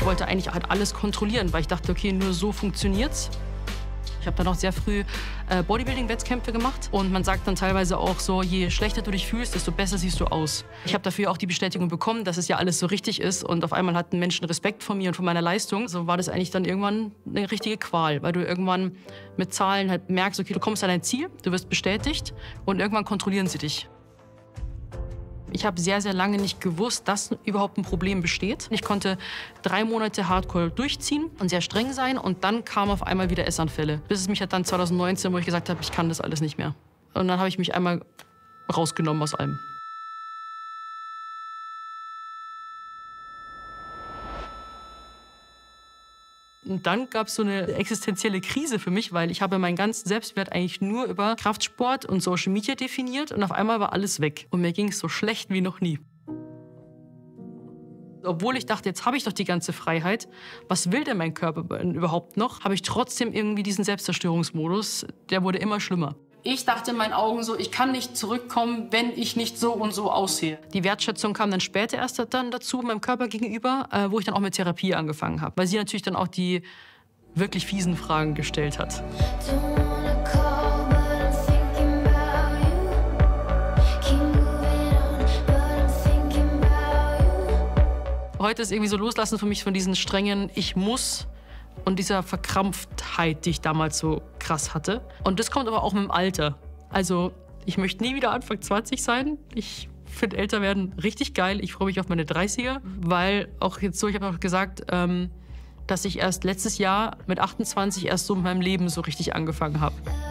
wollte eigentlich halt alles kontrollieren, weil ich dachte, okay, nur so funktioniert's. Ich habe dann auch sehr früh Bodybuilding-Wettkämpfe gemacht. Und man sagt dann teilweise auch so, je schlechter du dich fühlst, desto besser siehst du aus. Ich habe dafür auch die Bestätigung bekommen, dass es ja alles so richtig ist. Und auf einmal hatten Menschen Respekt vor mir und vor meiner Leistung. So war das eigentlich dann irgendwann eine richtige Qual, weil du irgendwann mit Zahlen halt merkst, okay, du kommst an dein Ziel, du wirst bestätigt und irgendwann kontrollieren sie dich. Ich habe sehr, sehr lange nicht gewusst, dass überhaupt ein Problem besteht. Ich konnte 3 Monate Hardcore durchziehen und sehr streng sein. Und dann kamen auf einmal wieder Essanfälle. Bis es mich halt dann 2019, wo ich gesagt habe, ich kann das alles nicht mehr. Und dann habe ich mich einmal rausgenommen aus allem. Und dann gab es so eine existenzielle Krise für mich, weil ich habe meinen ganzen Selbstwert eigentlich nur über Kraftsport und Social Media definiert und auf einmal war alles weg. Und mir ging es so schlecht wie noch nie. Obwohl ich dachte, jetzt habe ich doch die ganze Freiheit, was will denn mein Körper überhaupt noch, habe ich trotzdem irgendwie diesen Selbstzerstörungsmodus, der wurde immer schlimmer. Ich dachte in meinen Augen so, ich kann nicht zurückkommen, wenn ich nicht so und so aussehe. Die Wertschätzung kam dann später erst dann dazu, meinem Körper gegenüber, wo ich dann auch mit Therapie angefangen habe. Weil sie natürlich dann auch die wirklich fiesen Fragen gestellt hat. Heute ist irgendwie so Loslassen für mich von diesen strengen Ich muss und dieser Verkrampftheit, die ich damals so krass hatte. Und das kommt aber auch mit dem Alter. Also ich möchte nie wieder Anfang 20 sein. Ich finde älter werden richtig geil. Ich freue mich auf meine 30er, weil auch jetzt so, ich habe auch gesagt, dass ich erst letztes Jahr mit 28 erst so mit meinem Leben so richtig angefangen habe.